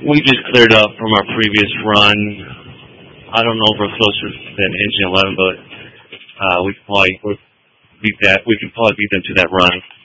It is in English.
We just cleared up from our previous run. I don't know if we're closer than Engine 11, but we could probably beat that. We could probably beat them to that run.